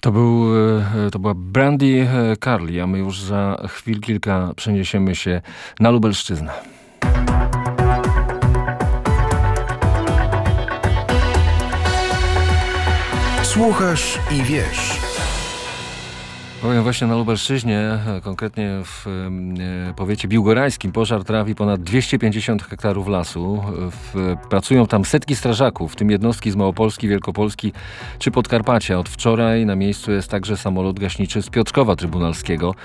To była Brandy Carlile, a my już za chwil kilka przeniesiemy się na Lubelszczyznę. Słuchasz i wiesz. Powiem właśnie na Lubelszczyźnie, konkretnie w powiecie biłgorajskim, pożar trawi ponad 250 hektarów lasu. Pracują tam setki strażaków, w tym jednostki z Małopolski, Wielkopolski czy Podkarpacia. Od wczoraj na miejscu jest także samolot gaśniczy z Piotrkowa Trybunalskiego,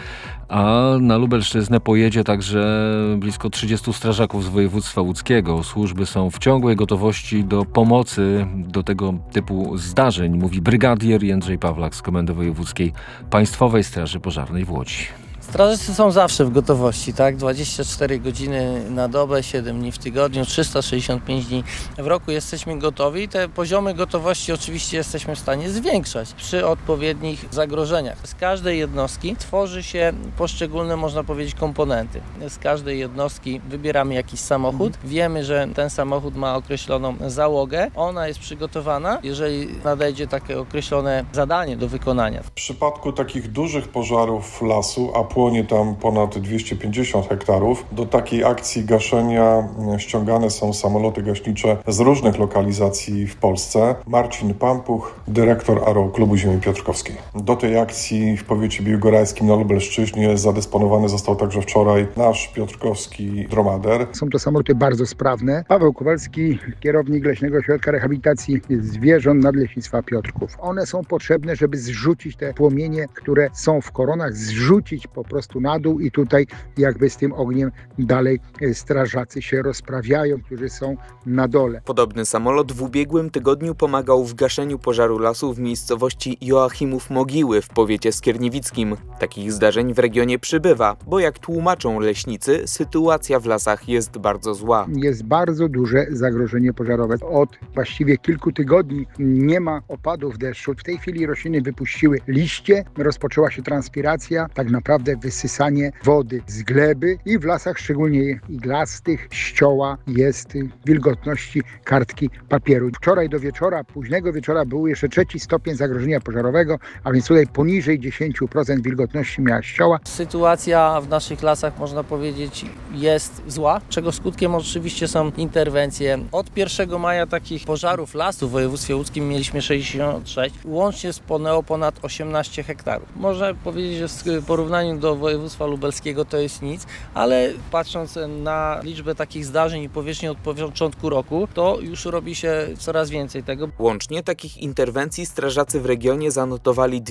a na Lubelszczyznę pojedzie także blisko 30 strażaków z województwa łódzkiego. Służby są w ciągłej gotowości do pomocy do tego typu zdarzeń, mówi brygadier Jędrzej Pawlak z Komendy Wojewódzkiej Państwowej Straży Pożarnej w Łodzi. Strażacy są zawsze w gotowości, tak? 24 godziny na dobę, 7 dni w tygodniu, 365 dni w roku jesteśmy gotowi. Te poziomy gotowości oczywiście jesteśmy w stanie zwiększać przy odpowiednich zagrożeniach. Z każdej jednostki tworzy się poszczególne, można powiedzieć, komponenty. Z każdej jednostki wybieramy jakiś samochód. Wiemy, że ten samochód ma określoną załogę. Ona jest przygotowana, jeżeli nadejdzie takie określone zadanie do wykonania. W przypadku takich dużych pożarów lasu, a płonie tam ponad 250 hektarów. Do takiej akcji gaszenia ściągane są samoloty gaśnicze z różnych lokalizacji w Polsce. Marcin Pampuch, dyrektor Aeroklubu Ziemi Piotrkowskiej. Do tej akcji w powiecie biłgorajskim na Lubelszczyźnie zadysponowany został także wczoraj nasz piotrkowski dromader. Są to samoloty bardzo sprawne. Paweł Kowalski, kierownik Leśnego Ośrodka Rehabilitacji Zwierząt Nadleśnictwa Piotrków. One są potrzebne, żeby zrzucić te płomienie, które są w koronach, zrzucić po prostu na dół i tutaj jakby z tym ogniem dalej strażacy się rozprawiają, którzy są na dole. Podobny samolot w ubiegłym tygodniu pomagał w gaszeniu pożaru lasu w miejscowości Joachimów Mogiły w powiecie skierniewickim. Takich zdarzeń w regionie przybywa, bo jak tłumaczą leśnicy, sytuacja w lasach jest bardzo zła. Jest bardzo duże zagrożenie pożarowe. Od właściwie kilku tygodni nie ma opadów deszczu. W tej chwili rośliny wypuściły liście, rozpoczęła się transpiracja, tak naprawdę wysysanie wody z gleby i w lasach, szczególnie iglastych, ścioła jest wilgotności kartki papieru. Wczoraj do wieczora, późnego wieczora był jeszcze 3 stopień zagrożenia pożarowego, a więc tutaj poniżej 10% wilgotności miała ścioła. Sytuacja w naszych lasach, można powiedzieć, jest zła, czego skutkiem oczywiście są interwencje. Od 1 maja takich pożarów lasu w województwie łódzkim mieliśmy 66. Łącznie spłonęło ponad 18 hektarów. Można powiedzieć, że w porównaniu do województwa lubelskiego to jest nic, ale patrząc na liczbę takich zdarzeń i powierzchnię od początku roku, to już robi się coraz więcej tego. Łącznie takich interwencji strażacy w regionie zanotowali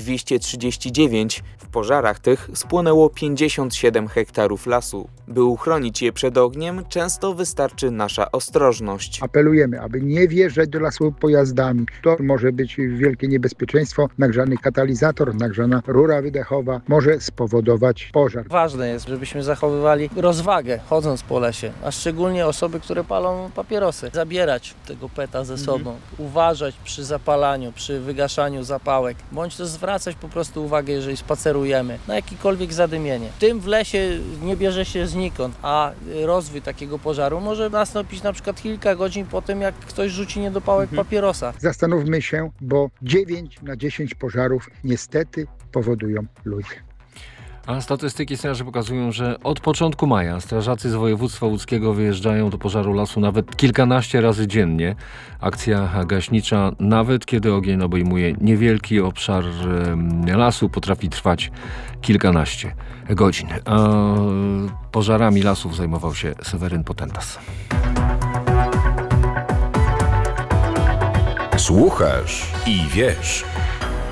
239. W pożarach tych spłonęło 57 hektarów lasu. By uchronić je przed ogniem, często wystarczy nasza ostrożność. Apelujemy, aby nie wjeżdżać do lasu pojazdami. To może być wielkie niebezpieczeństwo. Nagrzany katalizator, nagrzana rura wydechowa może spowodować pożar. Ważne jest, żebyśmy zachowywali rozwagę chodząc po lesie, a szczególnie osoby, które palą papierosy. Zabierać tego peta ze sobą, uważać przy zapalaniu, przy wygaszaniu zapałek, bądź też zwracać po prostu uwagę, jeżeli spacerujemy, na jakiekolwiek zadymienie. Tym w lesie nie bierze się znikąd, a rozwój takiego pożaru może nastąpić na przykład kilka godzin po tym, jak ktoś rzuci niedopałek papierosa. Zastanówmy się, bo 9 na 10 pożarów niestety powodują ludzie. A statystyki straży pokazują, że od początku maja strażacy z województwa łódzkiego wyjeżdżają do pożaru lasu nawet kilkanaście razy dziennie. Akcja gaśnicza, nawet kiedy ogień obejmuje niewielki obszar lasu, potrafi trwać kilkanaście godzin. A pożarami lasów zajmował się Seweryn Potentas. Słuchasz i wiesz.